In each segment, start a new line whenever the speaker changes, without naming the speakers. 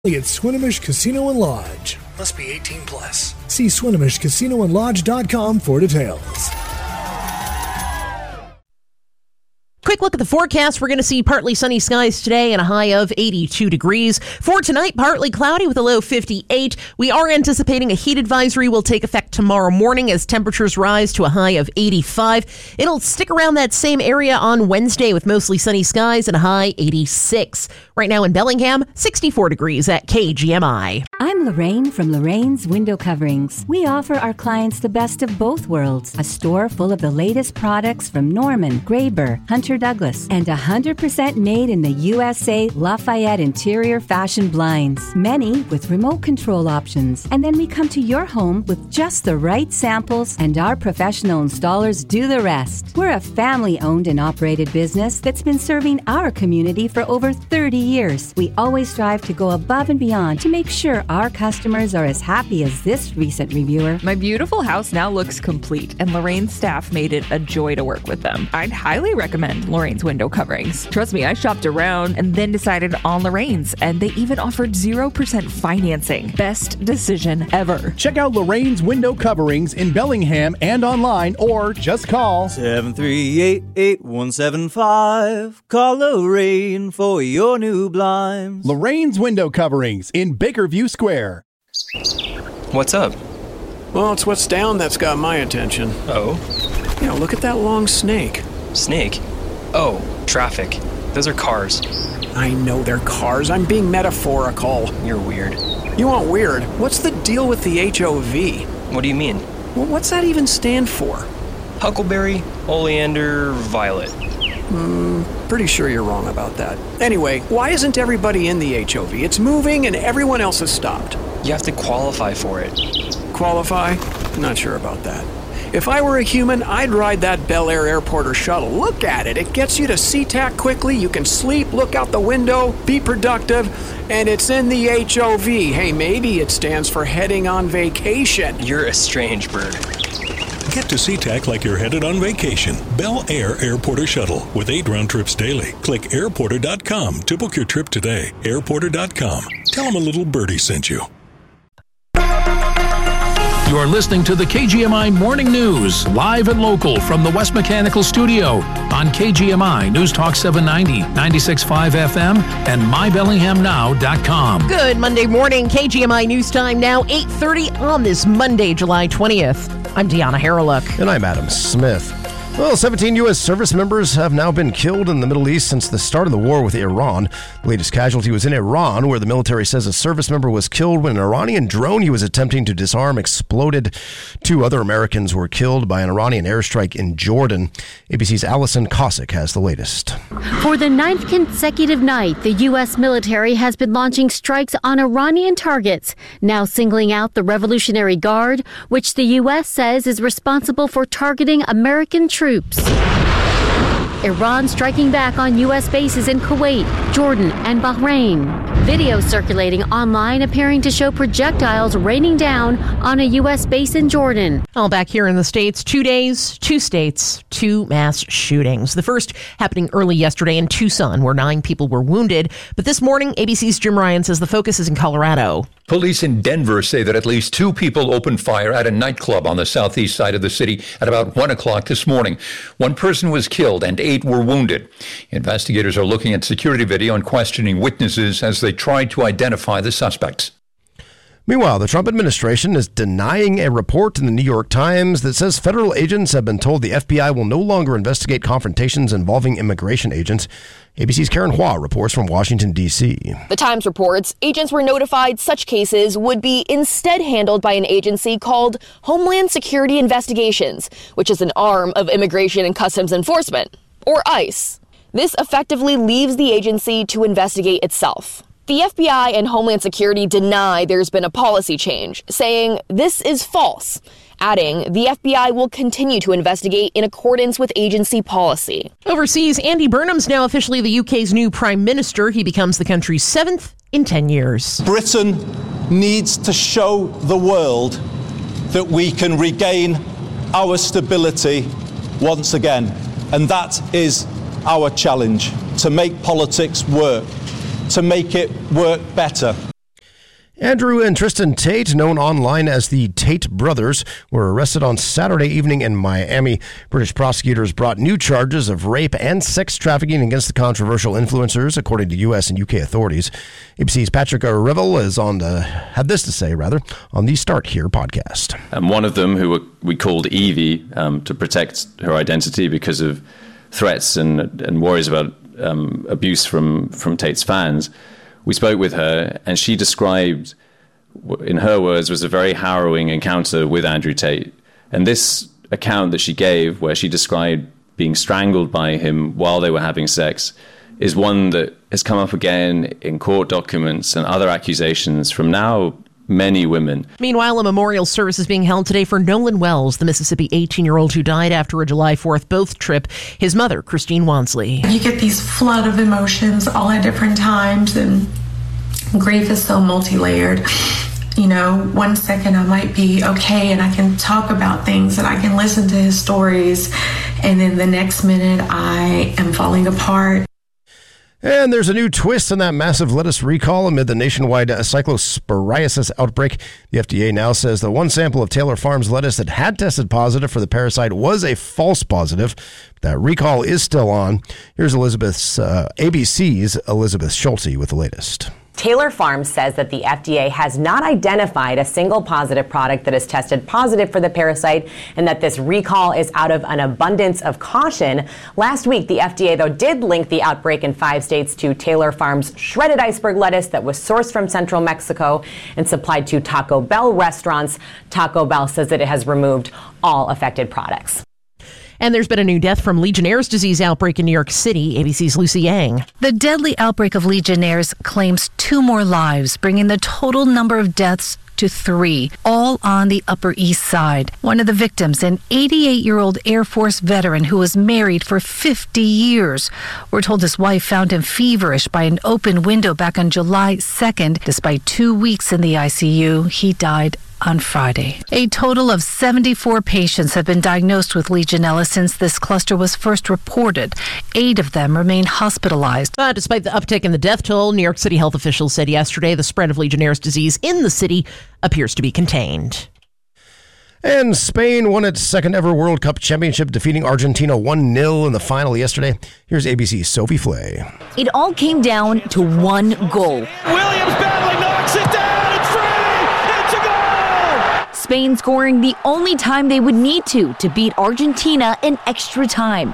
At Swinomish Casino and Lodge. Must be 18 plus. See SwinomishCasinoandLodge.com for details.
Quick look at the forecast. We're going to see partly sunny skies today and a high of 82 degrees. For tonight, partly cloudy with a low 58. We are anticipating a heat advisory will take effect tomorrow morning as temperatures rise to a high of 85. It'll stick around that same area on Wednesday with mostly sunny skies and a high 86. Right now in Bellingham, 64 degrees at KGMI.
I'm Lorraine from Lorraine's Window Coverings. We offer our clients the best of both worlds. A store full of the latest products from Norman, Graber, Hunter Douglas, and 100% made in the USA Lafayette interior fashion blinds. Many with remote control options. And then we come to your home with just the right samples, and our professional installers do the rest. We're a family-owned and operated business that's been serving our community for over 30 years. We always strive to go above and beyond to make sure our customers are as happy as this recent reviewer.
My beautiful house now looks complete, and Lorraine's staff made it a joy to work with them. I'd highly recommend Lorraine's Window Coverings. Trust me, I shopped around and then decided on Lorraine's, and they even offered 0% financing. Best decision ever.
Check out Lorraine's Window Coverings in Bellingham and online, or just call
738-8175. Call Lorraine for your new blinds.
Lorraine's Window Coverings in Bakerview Square.
What's up?
Well, it's what's down that's got my attention.
Oh?
Yeah, look at that long snake.
Snake? Oh, traffic. Those are cars.
I know they're cars. I'm being metaphorical.
You're weird.
You want weird? What's the deal with the HOV?
What do you mean?
Well, what's that even stand for?
Huckleberry, oleander, violet.
Pretty sure you're wrong about that. Anyway, why isn't everybody in the HOV? It's moving and everyone else has stopped.
You have to qualify for it.
Qualify? Not sure about that. If I were a human, I'd ride that Bel Air airport or shuttle. Look at it. It gets you to SeaTac quickly. You can sleep, look out the window, be productive, and it's in the HOV. Hey, maybe it stands for heading on vacation.
You're a strange bird.
Get to SeaTac like you're headed on vacation. Bel Air Airport or Shuttle with 8 round trips daily. Click airporter.com to book your trip today. Airporter.com. Tell them a little birdie sent you.
You're listening to the KGMI Morning News, live and local from the West Mechanical Studio on KGMI News Talk 790, 96.5 FM, and mybellinghamnow.com.
Good Monday morning. KGMI News Time now, 8:30 on this Monday, July 20th. I'm Deanna Harreluk.
And I'm Adam Smith. Well, 17 U.S. service members have now been killed in the Middle East since the start of the war with Iran. The latest casualty was in Iran, where the military says a service member was killed when an Iranian drone he was attempting to disarm exploded. 2 other Americans were killed by an Iranian airstrike in Jordan. ABC's Allison Cossack has the latest.
For the 9th consecutive night, the U.S. military has been launching strikes on Iranian targets, now singling out the Revolutionary Guard, which the U.S. says is responsible for targeting American troops. Iran striking back on U.S. bases in Kuwait, Jordan, and Bahrain. Video circulating online appearing to show projectiles raining down on a U.S. base in Jordan.
All back here in the States, 2 days, 2 states, 2 mass shootings. The first happening early yesterday in Tucson, where 9 people were wounded. But this morning, ABC's Jim Ryan says the focus is in Colorado.
Police in Denver say that at least 2 people opened fire at a nightclub on the southeast side of the city at about 1 o'clock this morning. 1 person was killed and 8 were wounded. Investigators are looking at security video and questioning witnesses as they try to identify the suspects.
Meanwhile, the Trump administration is denying a report in the New York Times that says federal agents have been told the FBI will no longer investigate confrontations involving immigration agents. ABC's Karen Hua reports from Washington, D.C.
The Times reports agents were notified such cases would be instead handled by an agency called Homeland Security Investigations, which is an arm of Immigration and Customs Enforcement, or ICE. This effectively leaves the agency to investigate itself. The FBI and Homeland Security deny there's been a policy change, saying this is false, adding the FBI will continue to investigate in accordance with agency policy.
Overseas, Andy Burnham's now officially the UK's new Prime Minister. He becomes the country's 7th in 10 years.
Britain needs to show the world that we can regain our stability once again. And that is our challenge, to make politics work, to make it work better.
Andrew and Tristan Tate, known online as the Tate brothers, were arrested on Saturday evening in Miami. British prosecutors brought new charges of rape and sex trafficking against the controversial influencers, according to U.S. and UK authorities. ABC's Patrick Revel had this to say, on the Start Here podcast.
And one of them, who we called Evie, to protect her identity because of threats and worries about abuse from Tate's fans. We spoke with her, and she described, in her words, was a very harrowing encounter with Andrew Tate. And this account that she gave, where she described being strangled by him while they were having sex, is one that has come up again in court documents and other accusations from now many women.
Meanwhile, a memorial service is being held today for Nolan Wells, the Mississippi 18-year-old who died after a July 4th boat trip. His mother, Christine Wansley.
You get these flood of emotions all at different times, and grief is so multi-layered. You know, one second I might be okay and I can talk about things and I can listen to his stories, and then the next minute I am falling apart.
And there's a new twist in that massive lettuce recall amid the nationwide cyclosporiasis outbreak. The FDA now says the one sample of Taylor Farms lettuce that had tested positive for the parasite was a false positive. That recall is still on. Here's ABC's Elizabeth Schulte with the latest.
Taylor Farms says that the FDA has not identified a single positive product that has tested positive for the parasite, and that this recall is out of an abundance of caution. Last week, the FDA, though, did link the outbreak in 5 states to Taylor Farms' shredded iceberg lettuce that was sourced from central Mexico and supplied to Taco Bell restaurants. Taco Bell says that it has removed all affected products.
And there's been a new death from Legionnaire's disease outbreak in New York City. ABC's Lucy Yang.
The deadly outbreak of Legionnaire's claims 2 more lives, bringing the total number of deaths to 3, all on the Upper East Side. One of the victims, an 88-year-old Air Force veteran who was married for 50 years. We're told his wife found him feverish by an open window back on July 2nd. Despite 2 weeks in the ICU, he died on Friday. A total of 74 patients have been diagnosed with Legionella since this cluster was first reported. 8 of them remain hospitalized.
But despite the uptick in the death toll, New York City health officials said yesterday the spread of Legionnaire's disease in the city appears to be contained.
And Spain won its second ever World Cup championship, defeating Argentina 1-0 in the final yesterday. Here's ABC's Sophie Flay.
It all came down to one goal.
Williams badly knocks it down.
Spain scoring the only time they would need to beat Argentina in extra time.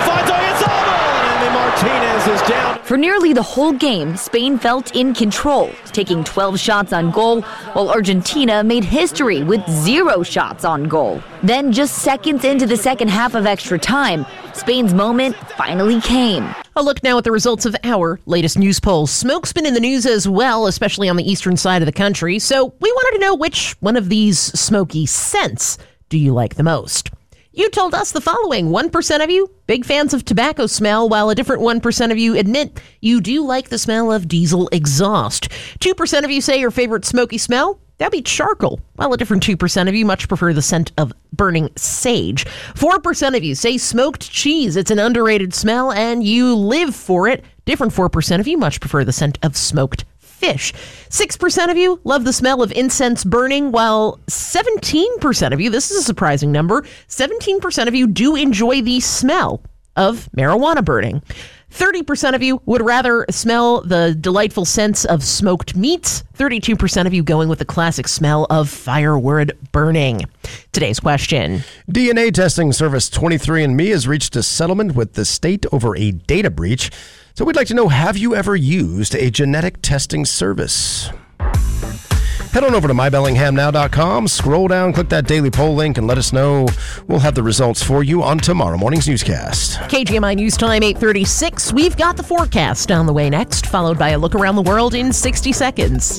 Martinez is down.
For nearly the whole game, Spain felt in control, taking 12 shots on goal, while Argentina made history with 0 shots on goal. Then, just seconds into the second half of extra time, Spain's moment finally came.
A look now at the results of our latest news polls. Smoke's been in the news as well, especially on the eastern side of the country. So we wanted to know which one of these smoky scents do you like the most? You told us the following. 1% of you, big fans of tobacco smell, while a different 1% of you admit you do like the smell of diesel exhaust. 2% of you say your favorite smoky smell, that'd be charcoal, while a different 2% of you much prefer the scent of burning sage. 4% of you say smoked cheese. It's an underrated smell and you live for it. Different 4% of you much prefer the scent of smoked fish. 6% of you love the smell of incense burning, while 17% of you, this is a surprising number, 17% of you do enjoy the smell of marijuana burning. 30% of you would rather smell the delightful scents of smoked meats. 32% of you going with the classic smell of firewood burning. Today's question.
DNA testing service 23andMe has reached a settlement with the state over a data breach. So we'd like to know, have you ever used a genetic testing service? Head on over to mybellinghamnow.com, scroll down, click that daily poll link, and let us know. We'll have the results for you on tomorrow morning's newscast.
KGMI News Time 8:36. We've got the forecast on the way next, followed by a look around the world in 60 seconds.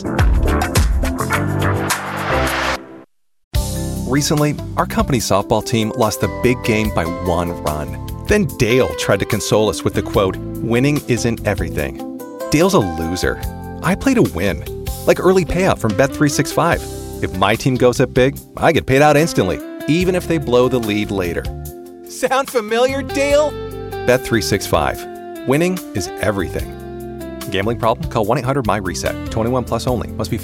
Recently, our company softball team lost the big game by 1 run. Then Dale tried to console us with the quote, "Winning isn't everything." Dale's a loser. I play to win. Like early payout from Bet365. If my team goes up big, I get paid out instantly, even if they blow the lead later.
Sound familiar, Dale?
Bet365. Winning is everything. Gambling problem? Call 1-800-MY-RESET. 21 plus only. Must be